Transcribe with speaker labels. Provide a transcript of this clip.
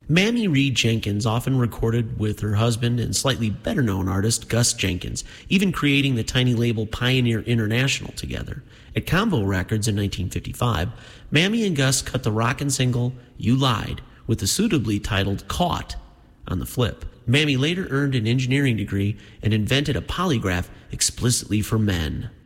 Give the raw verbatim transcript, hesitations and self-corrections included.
Speaker 1: Mammy Reed Jenkins often recorded with her husband and slightly better-known artist Gus Jenkins, even creating the tiny label Pioneer International together. At Combo Records in nineteen fifty-five, Mammy and Gus cut the rockin' single You Lied, with the suitably titled Caught on the flip. Mammy later earned an engineering degree and invented a polygraph explicitly for men.